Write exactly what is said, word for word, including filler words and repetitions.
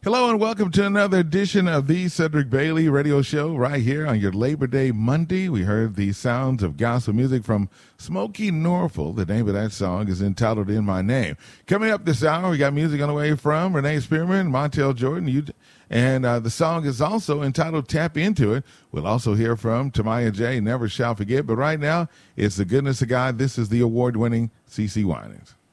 Hello and welcome to another edition of the Cedric Bailey Radio Show right here on your Labor Day Monday. We heard the sounds of gospel music from Smokey Norfolk. The name of that song is entitled In My Name. Coming up this hour, we got music on the way from Renee Spearman, Montel Jordan, you, and uh, the song is also entitled Tap Into It. We'll also hear from Tamaya J, Never Shall Forget. But right now, it's the goodness of God. This is the award-winning CeCe Winans.